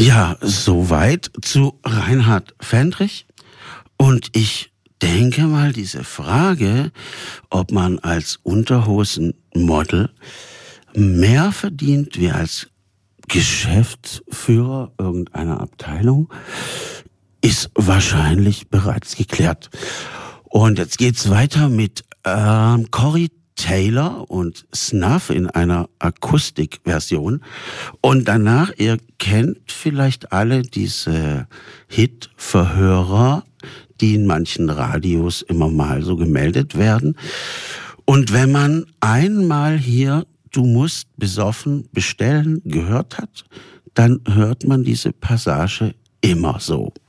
Ja, soweit zu Reinhard Fendrich. Und ich denke mal, diese Frage, ob man als Unterhosenmodel mehr verdient wie als Geschäftsführer irgendeiner Abteilung, ist wahrscheinlich bereits geklärt. Und jetzt geht's weiter mit Corey Taylor und Snuff in einer Akustikversion. Und danach, ihr kennt vielleicht alle diese Hit-Verhörer, die in manchen Radios immer mal so gemeldet werden. Und wenn man einmal hier "Du musst besoffen bestellen" gehört hat, dann hört man diese Passage immer so.